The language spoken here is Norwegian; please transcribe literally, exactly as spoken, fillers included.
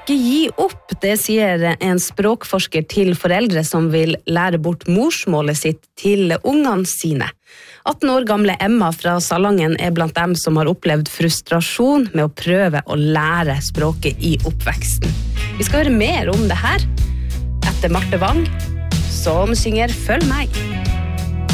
ikke gi opp, det sier en språkforsker til foreldre som vil lære bort morsmålet sitt til ungene sine. atten år gamle Emma fra Salangen er blant dem som har opplevd frustrasjon med å prøve å lære språket i oppveksten. Vi skal høre mer om det her etter Marte Wang, som synger «Følg meg».